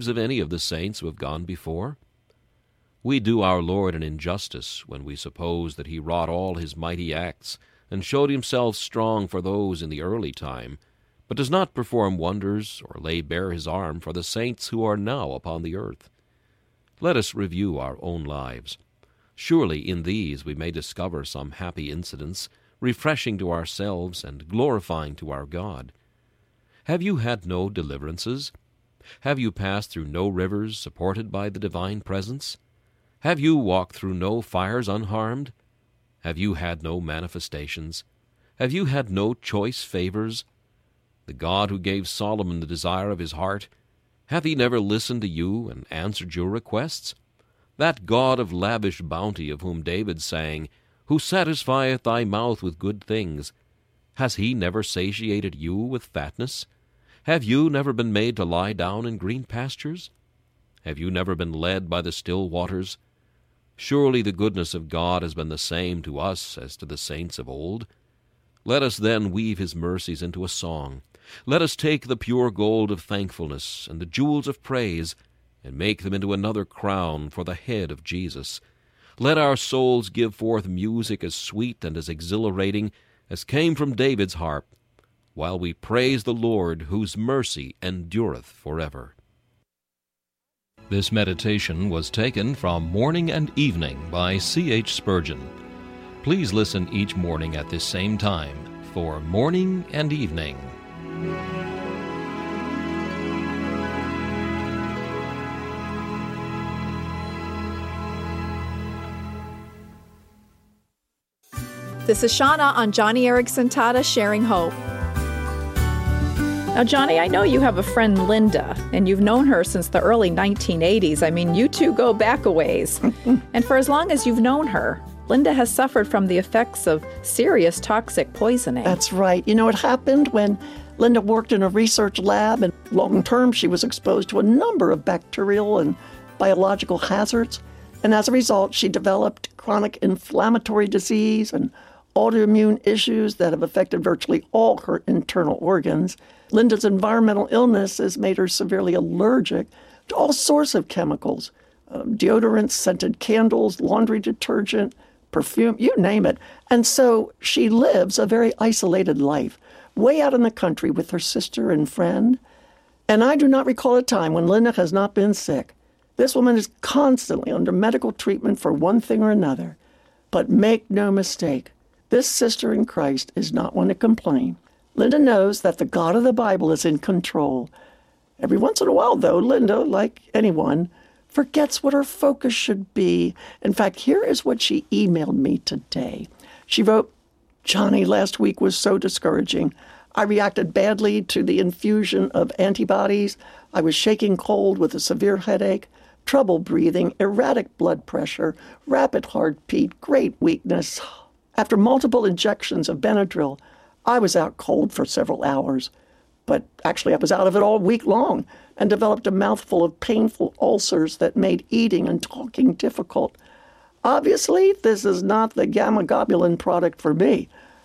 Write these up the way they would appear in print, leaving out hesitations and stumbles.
of any of the saints who have gone before? We do our Lord an injustice when we suppose that he wrought all his mighty acts and showed himself strong for those in the early time, but does not perform wonders or lay bare his arm for the saints who are now upon the earth. Let us review our own lives. Surely in these we may discover some happy incidents, refreshing to ourselves and glorifying to our God. Have you had no deliverances? Have you passed through no rivers supported by the divine presence? Have you walked through no fires unharmed? Have you had no manifestations? Have you had no choice favors? The God who gave Solomon the desire of his heart, hath he never listened to you and answered your requests? That God of lavish bounty of whom David sang, who satisfieth thy mouth with good things, has he never satiated you with fatness? Have you never been made to lie down in green pastures? Have you never been led by the still waters? Surely the goodness of God has been the same to us as to the saints of old. Let us then weave his mercies into a song. Let us take the pure gold of thankfulness and the jewels of praise, and make them into another crown for the head of Jesus. Let our souls give forth music as sweet and as exhilarating as came from David's harp, while we praise the Lord, whose mercy endureth forever. This meditation was taken from Morning and Evening by C.H. Spurgeon. Please listen each morning at this same time for Morning and Evening. This is Shauna on Johnny Erickson Tata Sharing Hope. Now, Johnny, I know you have a friend, Linda, and you've known her since the early 1980s. I mean, you two go back a ways. And for as long as you've known her, Linda has suffered from the effects of serious toxic poisoning. That's right. You know, it happened when Linda worked in a research lab, and long-term she was exposed to a number of bacterial and biological hazards. And as a result, she developed chronic inflammatory disease and autoimmune issues that have affected virtually all her internal organs. Linda's environmental illness has made her severely allergic to all sorts of chemicals, deodorants, scented candles, laundry detergent, perfume, you name it. And so she lives a very isolated life, way out in the country with her sister and friend. And I do not recall a time when Linda has not been sick. This woman is constantly under medical treatment for one thing or another. But make no mistake, this sister in Christ is not one to complain. Linda knows that the God of the Bible is in control. Every once in a while, though, Linda, like anyone, forgets what her focus should be. In fact, here is what she emailed me today. She wrote, "Johnny, last week was so discouraging. I reacted badly to the infusion of antibodies. I was shaking cold with a severe headache, trouble breathing, erratic blood pressure, rapid heartbeat, great weakness. After multiple injections of Benadryl, I was out cold for several hours. But actually, I was out of it all week long and developed a mouthful of painful ulcers that made eating and talking difficult. Obviously, this is not the gamma-globulin product for me.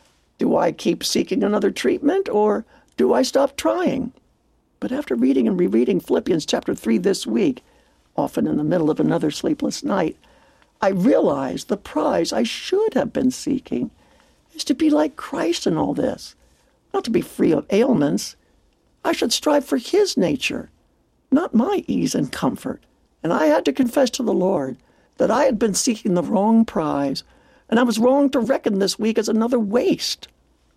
Do I keep seeking another treatment, or do I stop trying?" But after reading and rereading Philippians chapter 3 this week, often in the middle of another sleepless night, I realized the prize I should have been seeking is to be like Christ in all this, not to be free of ailments. I should strive for his nature, not my ease and comfort. And I had to confess to the Lord that I had been seeking the wrong prize, and I was wrong to reckon this week as another waste.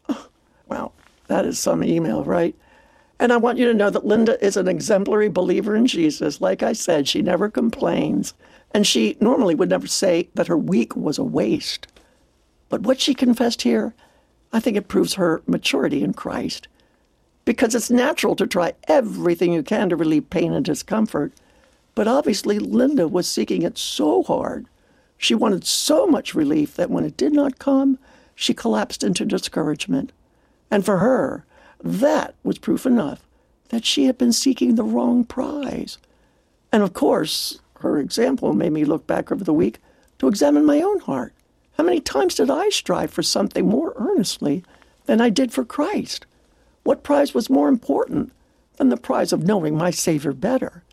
Well, that is some email, right? And I want you to know that Linda is an exemplary believer in Jesus. Like I said, she never complains. And she normally would never say that her week was a waste. But what she confessed here, I think it proves her maturity in Christ. Because it's natural to try everything you can to relieve pain and discomfort. But obviously, Linda was seeking it so hard. She wanted so much relief that when it did not come, she collapsed into discouragement. And for her, that was proof enough that she had been seeking the wrong prize. And of course, her example made me look back over the week to examine my own heart. How many times did I strive for something more earnestly than I did for Christ? What prize was more important than the prize of knowing my Savior better?